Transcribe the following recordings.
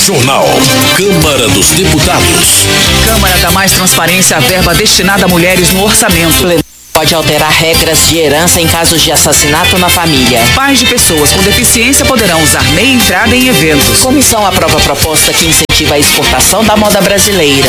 Jornal. Câmara dos Deputados. Câmara dá mais transparência à verba destinada a mulheres no orçamento. Pode alterar regras de herança em casos de assassinato na família. Pais de pessoas com deficiência poderão usar meia entrada em eventos. Comissão aprova a proposta que incentiva a exportação da moda brasileira.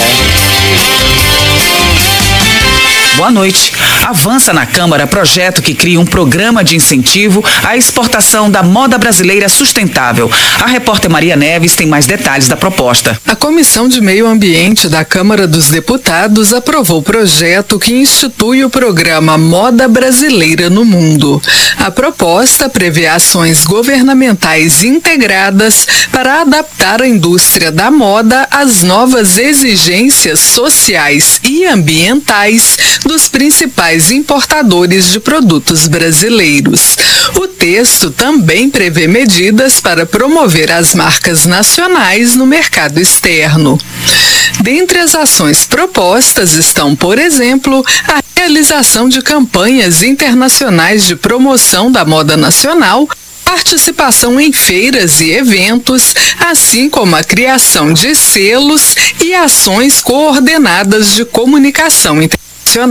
Boa noite. Avança na Câmara projeto que cria um programa de incentivo à exportação da moda brasileira sustentável. A repórter Maria Neves tem mais detalhes da proposta. A Comissão de Meio Ambiente da Câmara dos Deputados aprovou o projeto que institui o programa Moda Brasileira no Mundo. A proposta prevê ações governamentais integradas para adaptar a indústria da moda às novas exigências sociais e ambientais dos principais importadores de produtos brasileiros. O texto também prevê medidas para promover as marcas nacionais no mercado externo. Dentre as ações propostas estão, por exemplo, a realização de campanhas internacionais de promoção da moda nacional, participação em feiras e eventos, assim como a criação de selos e ações coordenadas de comunicação internacional.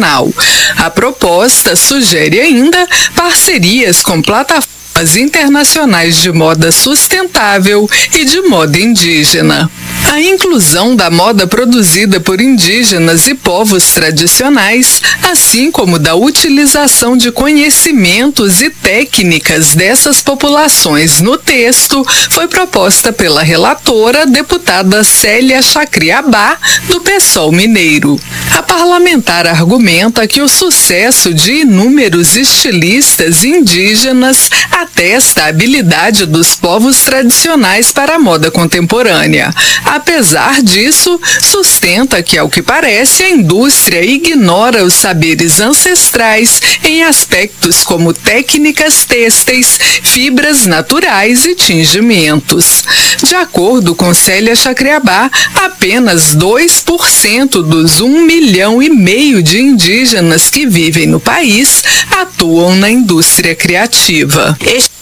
A proposta sugere ainda parcerias com plataformas internacionais de moda sustentável e de moda indígena. A inclusão da moda produzida por indígenas e povos tradicionais, assim como da utilização de conhecimentos e técnicas dessas populações no texto, foi proposta pela relatora, deputada Célia Chacriabá, do PSOL mineiro. A parlamentar argumenta que o sucesso de inúmeros estilistas indígenas atesta a habilidade dos povos tradicionais para a moda contemporânea. Apesar disso, sustenta que, ao que parece, a indústria ignora os saberes ancestrais em aspectos como técnicas têxteis, fibras naturais e tingimentos. De acordo com Célia Chacriabá, apenas 2% dos 1,5 milhão de indígenas que vivem no país atuam na indústria criativa.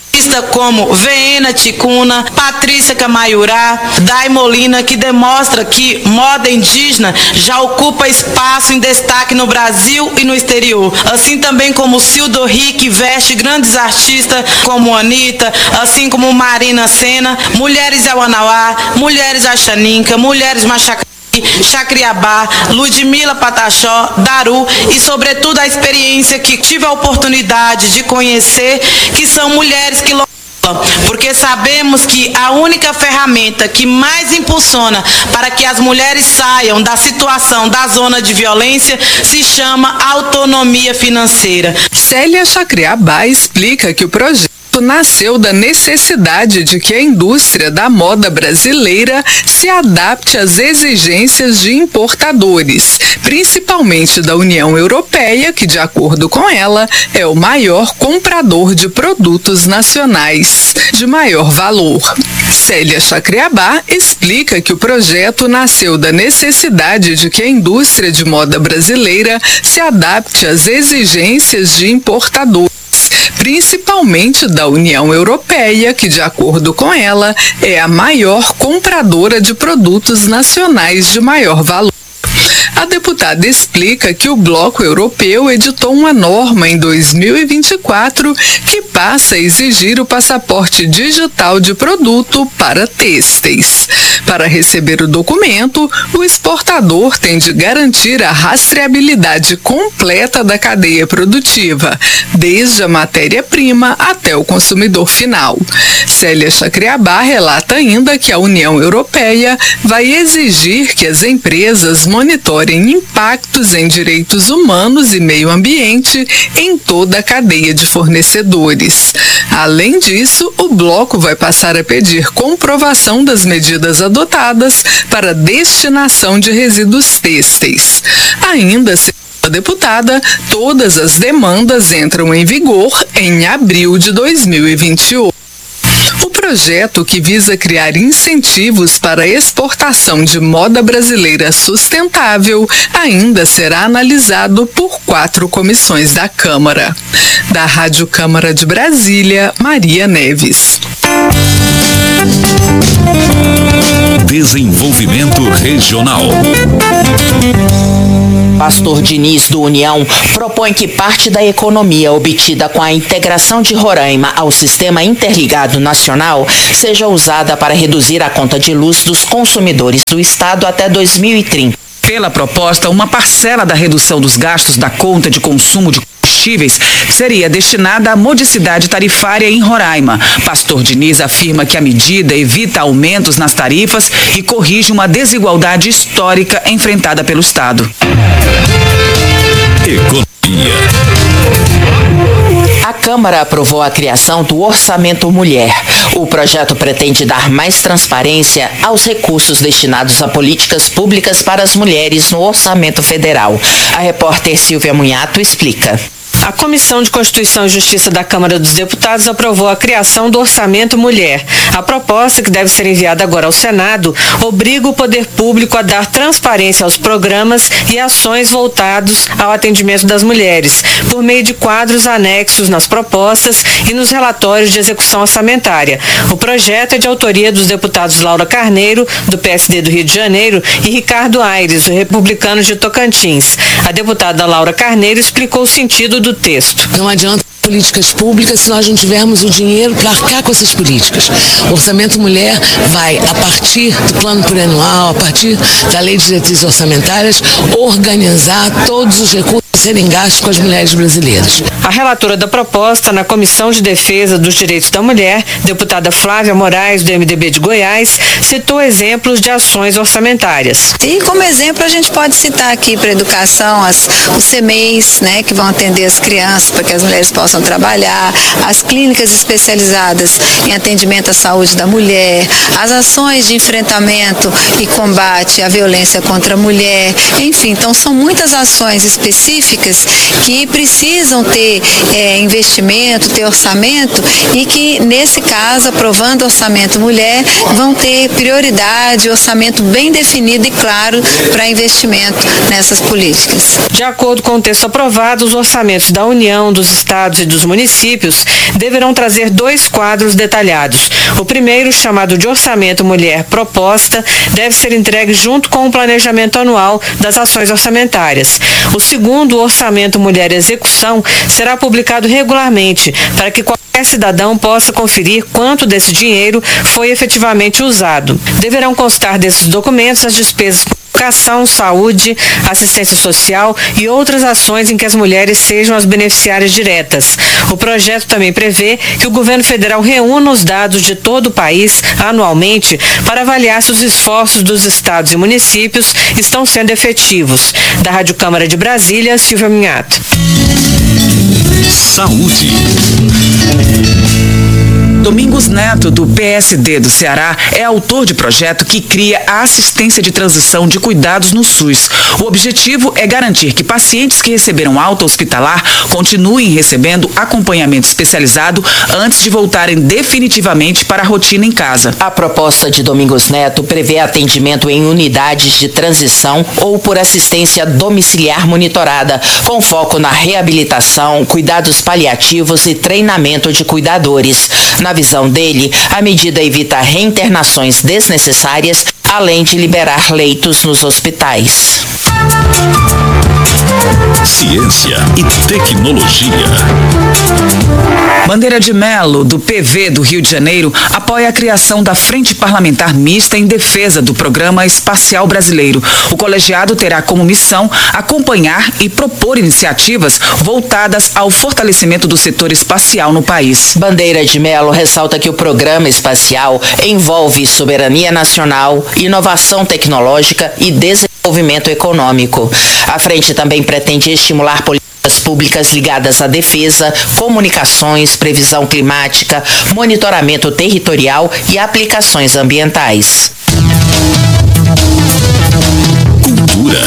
Como Veena Ticuna, Patrícia Camaiurá, Dai Molina, que demonstra que moda indígena já ocupa espaço em destaque no Brasil e no exterior. Assim também como Cildo Ri, que veste grandes artistas como Anitta, assim como Marina Sena, mulheres Auanauá, mulheres Axaninca, mulheres Machacá, Chacriabá, Ludmila Pataxó, Daru e, sobretudo, a experiência que tive a oportunidade de conhecer, que são mulheres que porque sabemos que a única ferramenta que mais impulsiona para que as mulheres saiam da situação da zona de violência se chama autonomia financeira. Célia Chacriabá explica que o projeto nasceu da necessidade de que a indústria da moda brasileira se adapte às exigências de importadores, principalmente da União Europeia, que, de acordo com ela, é o maior comprador de produtos nacionais de maior valor. Célia Chacriabá explica que o projeto nasceu da necessidade de que a indústria de moda brasileira se adapte às exigências de importadores, principalmente da União Europeia, que, de acordo com ela, é a maior compradora de produtos nacionais de maior valor. A deputada explica que o Bloco Europeu editou uma norma em 2024 que passa a exigir o passaporte digital de produto para têxteis. Para receber o documento, o exportador tem de garantir a rastreabilidade completa da cadeia produtiva, desde a matéria-prima até o consumidor final. Célia Chacriabá relata ainda que a União Europeia vai exigir que as empresas monitorem impactos em direitos humanos e meio ambiente em toda a cadeia de fornecedores. Além disso, o bloco vai passar a pedir comprovação das medidas adotadas para destinação de resíduos têxteis. Ainda, segundo a deputada, todas as demandas entram em vigor em abril de 2028. O projeto, que visa criar incentivos para a exportação de moda brasileira sustentável, ainda será analisado por 4 comissões da Câmara. Da Rádio Câmara de Brasília, Maria Neves. Desenvolvimento Regional. Pastor Diniz, do União, propõe que parte da economia obtida com a integração de Roraima ao Sistema Interligado Nacional seja usada para reduzir a conta de luz dos consumidores do Estado até 2030. Pela proposta, uma parcela da redução dos gastos da conta de consumo de combustíveis seria destinada à modicidade tarifária em Roraima. Pastor Diniz afirma que a medida evita aumentos nas tarifas e corrige uma desigualdade histórica enfrentada pelo Estado. Economia. A Câmara aprovou a criação do Orçamento Mulher. O projeto pretende dar mais transparência aos recursos destinados a políticas públicas para as mulheres no Orçamento Federal. A repórter Silvia Munhato explica. A Comissão de Constituição e Justiça da Câmara dos Deputados aprovou a criação do Orçamento Mulher. A proposta, que deve ser enviada agora ao Senado, obriga o poder público a dar transparência aos programas e ações voltados ao atendimento das mulheres, por meio de quadros anexos nas propostas e nos relatórios de execução orçamentária. O projeto é de autoria dos deputados Laura Carneiro, do PSD do Rio de Janeiro, e Ricardo Aires, do Republicanos de Tocantins. A deputada Laura Carneiro explicou o sentido do texto. Não adianta políticas públicas se nós não tivermos o dinheiro para arcar com essas políticas. O Orçamento Mulher vai, a partir do plano plurianual, a partir da lei de diretrizes orçamentárias, organizar todos os recursos a serem gastos com as mulheres brasileiras. A relatora da proposta na Comissão de Defesa dos Direitos da Mulher, deputada Flávia Moraes, do MDB de Goiás, citou exemplos de ações orçamentárias. E como exemplo a gente pode citar aqui para a educação os CMEIs, né, que vão atender as crianças para que as mulheres possam trabalhar, as clínicas especializadas em atendimento à saúde da mulher, as ações de enfrentamento e combate à violência contra a mulher, enfim, então são muitas ações específicas que precisam ter investimento, ter orçamento e que, nesse caso, aprovando o Orçamento Mulher, vão ter prioridade, orçamento bem definido e claro para investimento nessas políticas. De acordo com o texto aprovado, os orçamentos da União, dos estados e dos municípios deverão trazer 2 quadros detalhados. O primeiro, chamado de Orçamento Mulher Proposta, deve ser entregue junto com o planejamento anual das ações orçamentárias. O segundo, o Orçamento Mulher Execução, será publicado regularmente para que qualquer cidadão possa conferir quanto desse dinheiro foi efetivamente usado. Deverão constar desses documentos as despesas com educação, saúde, assistência social e outras ações em que as mulheres sejam as beneficiárias diretas. O projeto também prevê que o governo federal reúna os dados de todo o país anualmente para avaliar se os esforços dos estados e municípios estão sendo efetivos. Da Rádio Câmara de Brasília, Silvia Minhato. Saúde. Domingos Neto, do PSD do Ceará, é autor de projeto que cria a assistência de transição de cuidados no SUS. O objetivo é garantir que pacientes que receberam alta hospitalar continuem recebendo acompanhamento especializado antes de voltarem definitivamente para a rotina em casa. A proposta de Domingos Neto prevê atendimento em unidades de transição ou por assistência domiciliar monitorada, com foco na reabilitação, cuidados paliativos e treinamento de cuidadores. Na visão dele, a medida evita reinternações desnecessárias, além de liberar leitos nos hospitais. Ciência e tecnologia. Bandeira de Melo, do PV do Rio de Janeiro, apoia a criação da Frente Parlamentar Mista em defesa do Programa Espacial Brasileiro. O colegiado terá como missão acompanhar e propor iniciativas voltadas ao fortalecimento do setor espacial no país. Bandeira de Melo ressalta que o programa espacial envolve soberania nacional, inovação tecnológica e desenvolvimento econômico. A frente também pretende estimular políticas públicas ligadas à defesa, comunicações, previsão climática, monitoramento territorial e aplicações ambientais. Cultura.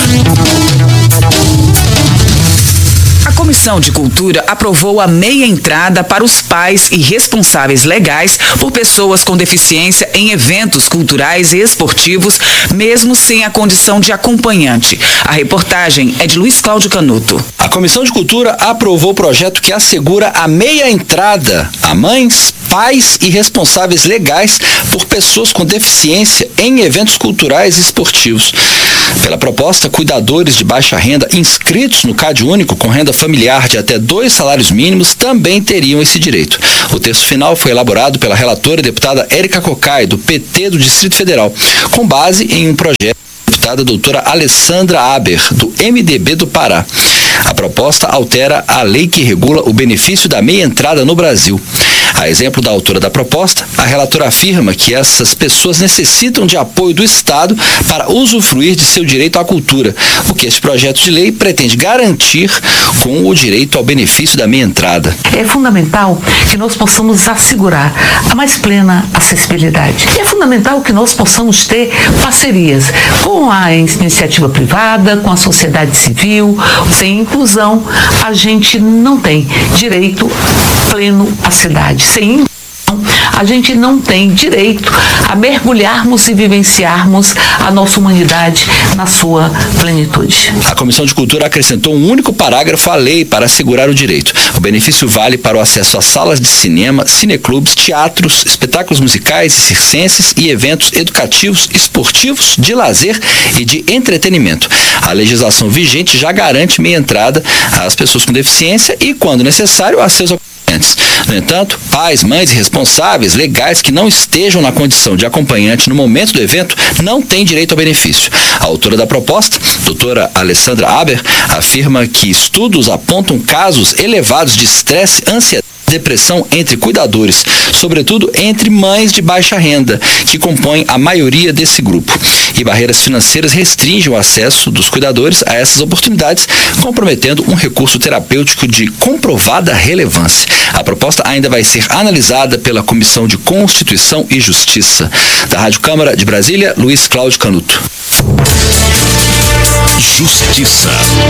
A Comissão de Cultura aprovou a meia entrada para os pais e responsáveis legais por pessoas com deficiência em eventos culturais e esportivos, mesmo sem a condição de acompanhante. A reportagem é de Luiz Cláudio Canuto. A Comissão de Cultura aprovou o projeto que assegura a meia entrada a mães, pais e responsáveis legais por pessoas com deficiência em eventos culturais e esportivos. Pela proposta, cuidadores de baixa renda inscritos no CAD único com renda familiar de até 2 salários mínimos também teriam esse direito. O texto final foi elaborado pela relatora e deputada Érica Cocai, do PT do Distrito Federal, com base em um projeto da deputada doutora Alessandra Aber, do MDB do Pará. A proposta altera a lei que regula o benefício da meia entrada no Brasil. A exemplo da autora da proposta, a relatora afirma que essas pessoas necessitam de apoio do Estado para usufruir de seu direito à cultura, o que este projeto de lei pretende garantir com o direito ao benefício da meia entrada. É fundamental que nós possamos assegurar a mais plena acessibilidade. E é fundamental que nós possamos ter parcerias com a iniciativa privada, com a sociedade civil. Sem inclusão, a gente não tem direito pleno à cidade. Sem inclusão, a gente não tem direito a mergulharmos e vivenciarmos a nossa humanidade na sua plenitude. A Comissão de Cultura acrescentou um único parágrafo à lei para assegurar o direito. O benefício vale para o acesso a salas de cinema, cineclubes, teatros, espetáculos musicais e circenses e eventos educativos, esportivos, de lazer e de entretenimento. A legislação vigente já garante meia entrada às pessoas com deficiência e, quando necessário, a seus acompanhantes. No entanto, pais, mães e responsáveis legais que não estejam na condição de acompanhante no momento do evento não têm direito ao benefício. A autora da proposta, doutora Alessandra Aber, afirma que estudos apontam casos elevados de estresse, ansiedade e depressão entre cuidadores, sobretudo entre mães de baixa renda, que compõem a maioria desse grupo. E barreiras financeiras restringem o acesso dos cuidadores a essas oportunidades, comprometendo um recurso terapêutico de comprovada relevância. A proposta ainda vai ser analisada pela Comissão de Constituição e Justiça. Da Rádio Câmara de Brasília, Luiz Cláudio Canuto. Justiça.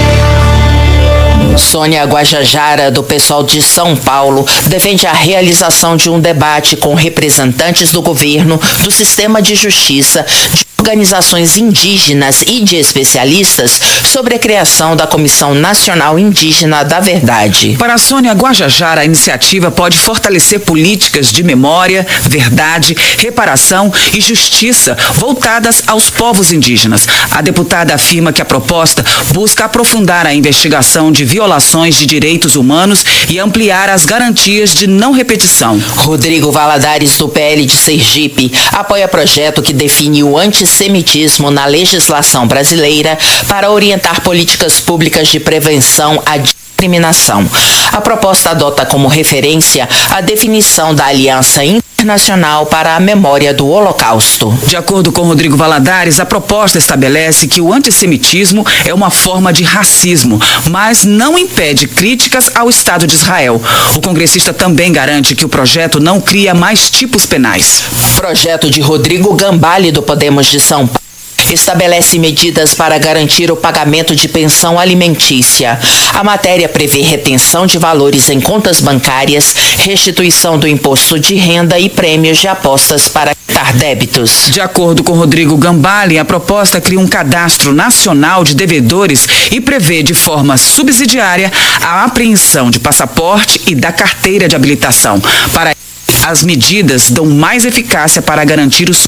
Sônia Guajajara, do PSOL de São Paulo, defende a realização de um debate com representantes do governo, do sistema de justiça, de organizações indígenas e de especialistas sobre a criação da Comissão Nacional Indígena da Verdade. Para a Sônia Guajajara, a iniciativa pode fortalecer políticas de memória, verdade, reparação e justiça voltadas aos povos indígenas. A deputada afirma que a proposta busca aprofundar a investigação de violações de direitos humanos e ampliar as garantias de não repetição. Rodrigo Valadares, do PL de Sergipe, apoia projeto que define o antissemitismo na legislação brasileira para orientar políticas públicas de prevenção à discriminação. A proposta adota como referência a definição da Aliança Internacional para a Memória do Holocausto. De acordo com Rodrigo Valadares, a proposta estabelece que o antissemitismo é uma forma de racismo, mas não impede críticas ao Estado de Israel. O congressista também garante que o projeto não cria mais tipos penais. Projeto de Rodrigo Gambale, do Podemos de São Paulo, estabelece medidas para garantir o pagamento de pensão alimentícia. A matéria prevê retenção de valores em contas bancárias, restituição do imposto de renda e prêmios de apostas para quitar débitos. De acordo com Rodrigo Gambale, a proposta cria um cadastro nacional de devedores e prevê de forma subsidiária a apreensão de passaporte e da carteira de habilitação. Para as medidas dão mais eficácia para garantir os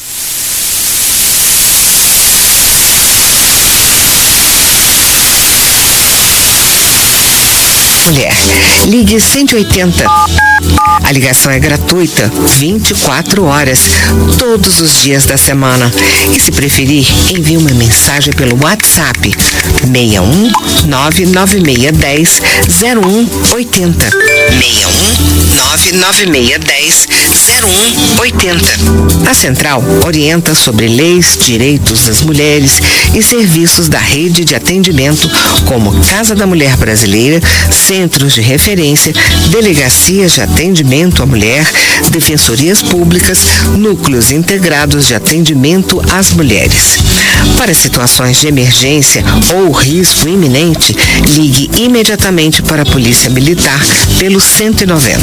Mulher, ligue 180. A ligação é gratuita, 24 horas, todos os dias da semana. E se preferir, envie uma mensagem pelo WhatsApp 61 99610 0180. 61 99610 0180. A Central orienta sobre leis, direitos das mulheres e serviços da rede de atendimento como Casa da Mulher Brasileira, centros de referência, delegacias de atendimento à mulher, defensorias públicas, núcleos integrados de atendimento às mulheres. Para situações de emergência ou risco iminente, ligue imediatamente para a Polícia Militar pelo 190.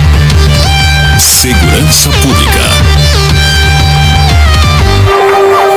Segurança Pública. A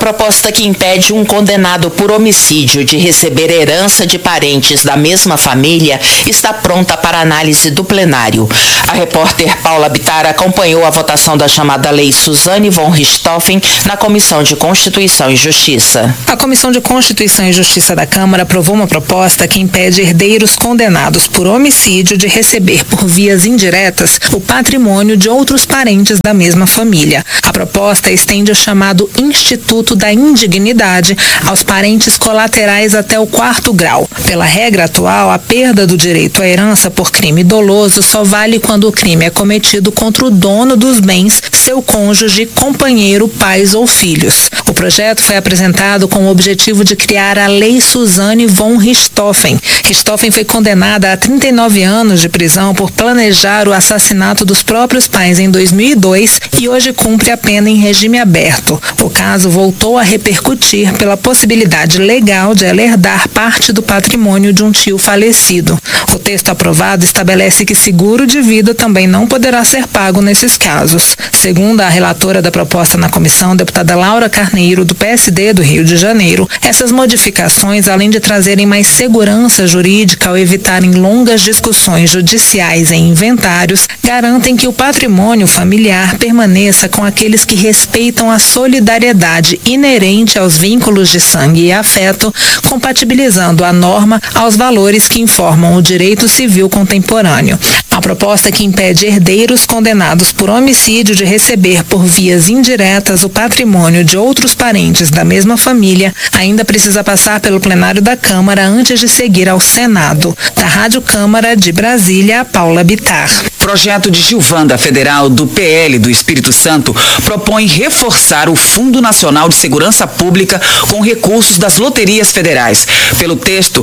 proposta que impede um condenado por homicídio de receber herança de parentes da mesma família está pronta para análise do plenário. A repórter Paula Bittar acompanhou a votação da chamada Lei Suzane von Richthofen na Comissão de Constituição e Justiça. A Comissão de Constituição e Justiça da Câmara aprovou uma proposta que impede herdeiros condenados por homicídio de receber por vias indiretas o patrimônio de outros parentes da mesma família. A proposta estende o chamado Instituto da Indignidade aos parentes colaterais até o 4º grau. Pela regra atual, a perda do direito à herança por crime doloso só vale quando o crime é cometido contra o dono dos bens, seu cônjuge, companheiro, pais ou filhos. O projeto foi apresentado com o objetivo de criar a Lei Suzane von Richthofen. Richthofen foi condenada a 39 anos de prisão por planejar o assassinato dos próprios pais em 2002 e hoje cumpre a pena em regime aberto. O caso voltou a repercutir pela possibilidade legal de ela herdar parte do patrimônio de um tio falecido. O texto aprovado estabelece que seguro de vida também não poderá ser pago nesses casos. Segundo a relatora da proposta na comissão, deputada Laura Carneiro, do PSD do Rio de Janeiro, essas modificações, além de trazerem mais segurança jurídica ao evitarem longas discussões judiciais em inventários, garantem que o patrimônio familiar permaneça com aqueles que respeitam a solidariedade inerente aos vínculos de sangue e afeto, compatibilizando a norma aos valores que informam o direito civil contemporâneo. A proposta que impede herdeiros condenados por homicídio de receber por vias indiretas o patrimônio de outros parentes da mesma família ainda precisa passar pelo plenário da Câmara antes de seguir ao Senado. Da Rádio Câmara de Brasília, Paula Bittar. Projeto de Gilvanda Federal do PL do Espírito Santo propõe reforçar o Fundo Nacional de Segurança Pública com recursos das loterias federais. Pelo texto,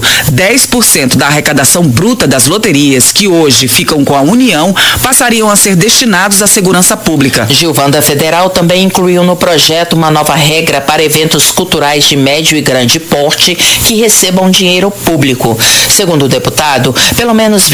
10% da arrecadação bruta das loterias, que hoje ficam com a União, passariam a ser destinados à segurança pública. Gilvanda Federal também incluiu no projeto uma nova regra para eventos culturais de médio e grande porte que recebam dinheiro público. Segundo o deputado, pelo menos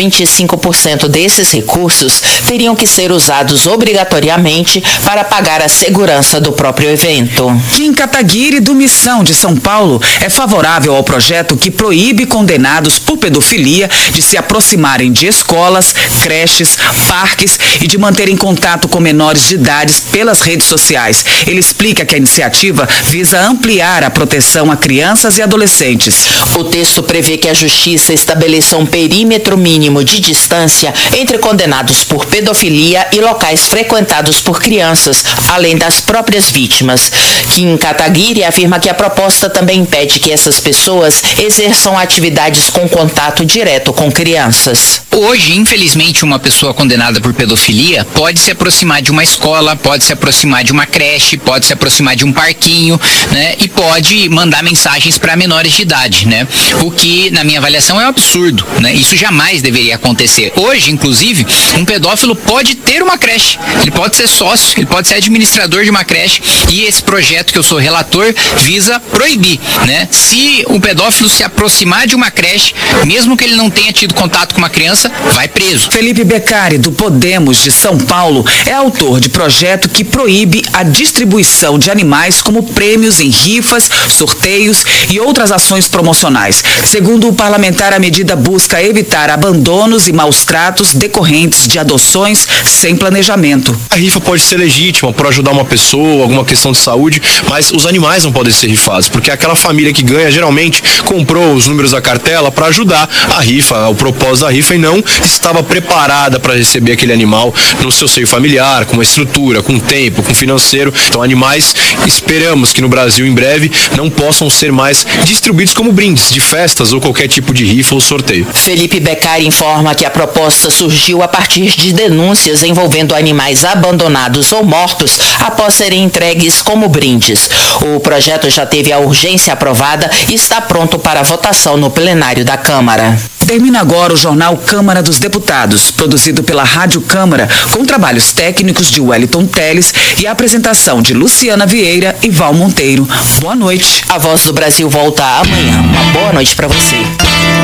25% desses recursos teriam que ser usados obrigatoriamente para pagar a segurança do próprio evento. Kim Kataguiri, do Missão de São Paulo, é favorável ao projeto que proíbe condenados por pedofilia de se aproximarem de escolas, creches, parques e de manterem contato com menores de idades pelas redes sociais. Ele explica que a iniciativa visa ampliar a proteção a crianças e adolescentes. O texto prevê que a Justiça estabeleça um perímetro mínimo de distância entre condenados por pedofilia e locais frequentados por crianças, além das próprias vítimas. Kim Kataguiri afirma que a proposta também impede que essas pessoas exerçam atividades com contato direto com crianças. Hoje, infelizmente, uma pessoa condenada por pedofilia pode se aproximar de uma escola, pode se aproximar de uma creche, pode se aproximar de um parquinho, né? E pode mandar mensagens para menores de idade, né? O que, na minha avaliação, é um absurdo, né? Isso jamais deveria acontecer. Hoje, inclusive, um pedófilo pode ter uma creche, ele pode ser sócio, ele pode ser administrador de uma creche, e esse projeto que eu sou relator visa proibir, né? Se o pedófilo se aproximar de uma creche, mesmo que ele não tenha tido contato com uma criança, vai preso. Felipe Beccari, do Podemos de São Paulo, é autor de projeto que proíbe a distribuição de animais como prêmios em rifas, sorteios e outras ações promocionais. Segundo o parlamentar, a medida busca evitar abandonos e maus tratos decorrentes de adoções sem planejamento. A rifa pode ser legítima para ajudar uma pessoa, alguma questão de saúde, mas os animais não podem ser rifados, porque aquela família que ganha geralmente comprou os números da cartela para ajudar a rifa, o propósito da rifa, e não estava preparada para receber aquele animal no seu seio familiar, com uma estrutura, com tempo, com financeiro. Então, animais, esperamos que no Brasil em breve não possam ser mais distribuídos como brindes de festas ou qualquer tipo de rifa ou sorteio. Felipe Beccari informa que a proposta surgiu a partir de denúncias envolvendo animais abandonados ou mortos após serem entregues como brindes. O projeto já teve a urgência aprovada e está pronto para votação no plenário da Câmara. Termina agora o jornal Câmara dos Deputados, produzido pela Rádio Câmara, com trabalhos técnicos de Wellington Teles e a apresentação de Luciana Vieira e Val Monteiro. Boa noite. A Voz do Brasil volta amanhã. Uma boa noite para você.